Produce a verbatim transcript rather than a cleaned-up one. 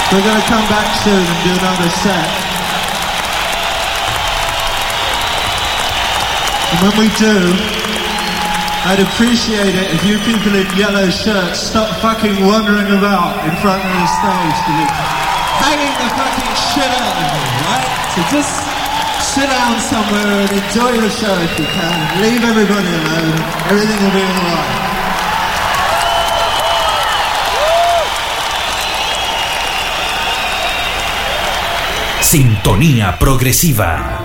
We're going to come back soon and do another set. And when we do, I'd appreciate it if you people in yellow shirts stop fucking wandering about in front of the stage, because it's hanging the fucking shit out of me, right? So just sit down somewhere and enjoy the show if you can. Leave everybody alone. Everything will be alright. Sintonía progresiva.